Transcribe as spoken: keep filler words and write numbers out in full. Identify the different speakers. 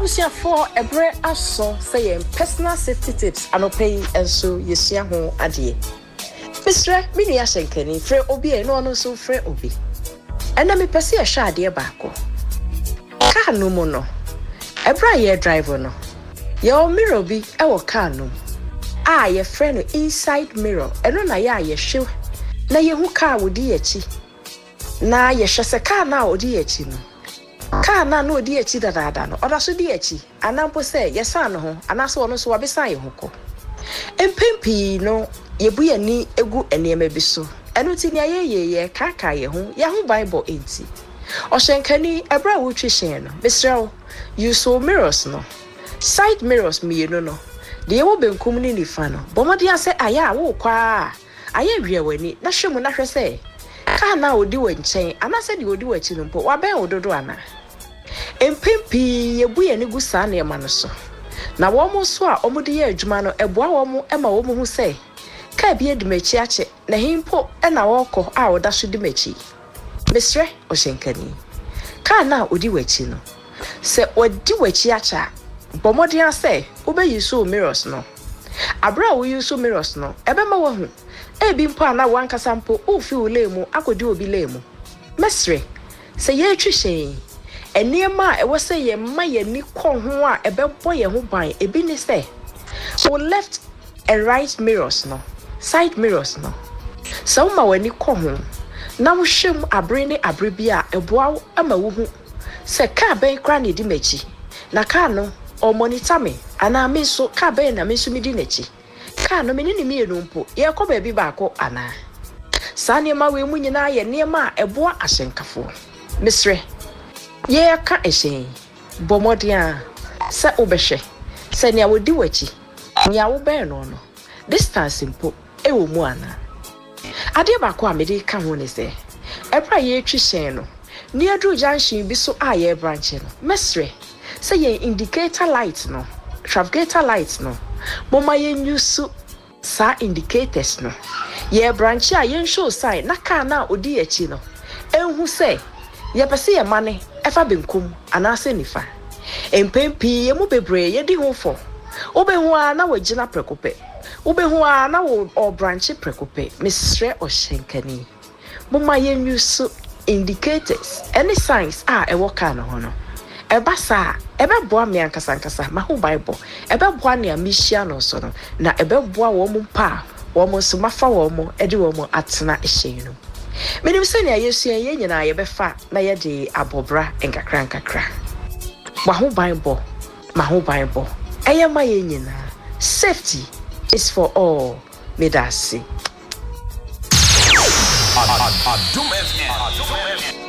Speaker 1: Abusiafo ebre aso say personal safety tips anopai enso yesua ho ade. Misre mini ahyenkani frɛ obi e no no so frɛ obi. Ɛna me pese e hwa ade baako. Car no mo no. Ebra ye driver no. Ye o mirror bi e wo car no. Ah ye frɛ no inside mirror. Ɛno na ye a ye hwe. Na ye hu car wodi achi. Na ye hwe se car na wodi achi no. Car na no di echi dada no oda so di echi anampo se yesa no ho anaso ono so wabesan ye hoko empempi no yebu yani egu enema bi so eno ti nia ye ye ye kaka ye ho ye ho bible enti ohyenkani ebra wo twehyen no besrew you so mirrors no side mirrors mi no no de ye wo benkum ni nifa no bomode ase aya wo kwa aya wie wani na hwemu na hwe se ka na odi wanchen anase de odi wachi no mpo waben ododo ana empempi yebu ye ne gu saa na ema no so na wo mo so a omo de ye adwuma no eboa wo mo ema wo mo hu se ka bia de machi ache na himpo e na wo kɔ a wo da so de machi mesre ohyenkani ka na odi wachi no se odi wachi acha bomode ase wo be yiso mirrors no abra wo yiso mirrors no ebe ma wo hu e bi mpo ana wan kasa mpo o fi wo lemu akodi obi lemu mesre se ye twihyen eniema e wo se ye ma ye ni ko ho a ebebo ye ho ban ebi ni se wo left and right mirrors no side mirrors no so ma wani ko ho na wo hwem abre ne abre bi a eboa ama wo hu se ka ben kra ne di machi na ka no o monitor me ana me so ka ben na me so mi di nachi ka no me ni mi enu mpo ye ko ba bi ba ko ana sa ne ma we mu nyina ye ne ma eboa ahyenkafo misre ye ka ehyen bomodia se obehwe se ne awodi wachi nya wo ben no no distance mpo e wo mu ana ade ba ko amede ka ho ne se ebra ye twihyen no ne adu junction bi so a ye branch no mesre se ye indicator light no trafficator light no moma ye nyusu sa indicators no ye branch a ye show sign na car na odi achi no enhu se ye pese ye mane efa benkum anase nifa empempi ye mu bebre ye di ho fo obehu a na wagina prekope obehu a na wo o branch prekope misre ohyenkani moma ye nyusu indicators any signs a e woka no ho no eba sa ebe boa me ankasa ankasa ma ho bible ebe boa ne amihia no so no na ebe boa wo mu pa wo mu so mafa wo mu e de wo mu atena ehyen no menim se ne yesu ye nyina ye befa na ye de abobra enkakra enkakra ma ho bible ma ho bible eye ma ye nyina safety is for all medasi Adum F M